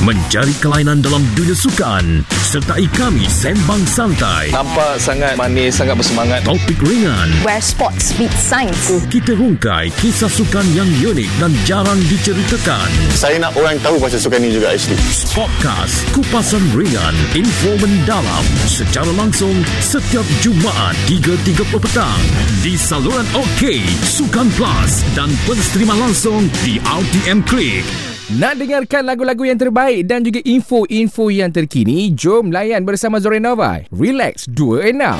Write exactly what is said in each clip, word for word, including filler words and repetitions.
Mencari kelainan dalam dunia sukan. Sertai kami sembang santai. Nampak sangat manis, sangat bersemangat. Topik ringan. Where sports meet science. Kita rungkai kisah sukan yang unik dan jarang diceritakan. Saya nak orang tahu pasal sukan ni juga actually. Podcast Kupasan Ringan, info mendalam secara langsung setiap Jumaat tiga tiga puluh petang di saluran OK, Sukan Plus dan penstreaman langsung di R T M Click. Nak dengarkan lagu-lagu yang terbaik dan juga info-info yang terkini? Jom layan bersama Zorenova. Relax dua enam.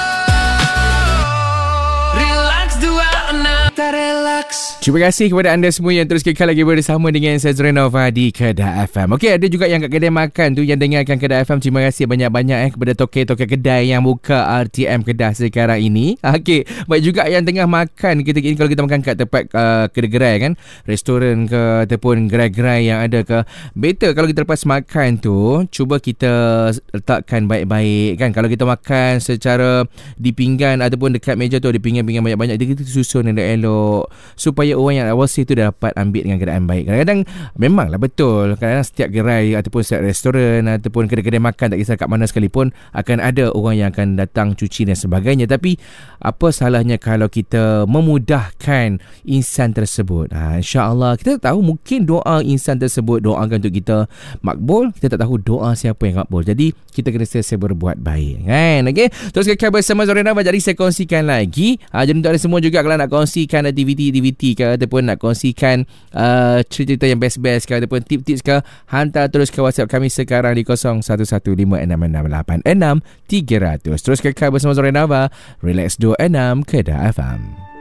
Relax dua enam. Relax. Terima kasih kepada anda semua yang terus kekal lagi bersama dengan saya Zorenova di Kedah F M. Okey, ada juga yang kat kedai makan tu yang dengarkan Kedah F M. Terima kasih banyak-banyak eh kepada toke-toke kedai yang buka R T M Kedah sekarang ini. Okey, baik juga yang tengah makan ketika ini, kalau kita makan kat tempat uh, kedai-gerai kan, restoran ke ataupun gerai-gerai yang ada ke, better kalau kita lepas makan tu cuba kita letakkan baik-baik kan. Kalau kita makan secara di pinggan ataupun dekat meja tu ada pinggan-pinggan banyak-banyak, kita susun elok-elok supaya orang yang awasi tu dapat ambil dengan keadaan baik. Kadang-kadang memanglah betul, kadang-kadang setiap gerai ataupun setiap restoran ataupun kedai-kedai makan, tak kisah kat mana sekalipun, akan ada orang yang akan datang cuci dan sebagainya. Tapi apa salahnya kalau kita memudahkan insan tersebut? Ha, InsyaAllah kita tak tahu, mungkin doa insan tersebut doakan untuk kita makbul. Kita tak tahu doa siapa yang makbul. Jadi kita kena sentiasa berbuat baik kan. Okay? Terus kekal bersama Zorenova. Jadi saya kongsikan lagi ha, jadi untuk anda semua juga, kalau nak kongsikan aktiviti-aktiviti ke ataupun nak kongsikan uh, cerita yang best-best ke ataupun tip-tips ke, hantar terus ke WhatsApp kami sekarang di kosong satu satu lima enam enam lapan enam tiga kosong kosong. Terus kekal bersama Zorenova. Relax dua enam Kedah F M.